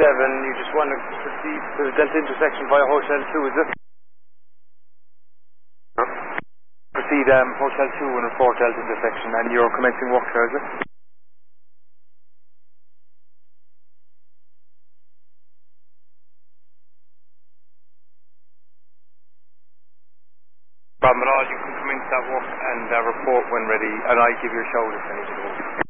You just want to proceed to the Delta intersection via Hotel 2, is it? Huh? Proceed Hotel 2 and 4 Delta intersection, and you're commencing work there, is it? Problem at all, you can come into that work and report when ready, and I'll give you a shout if I need to go.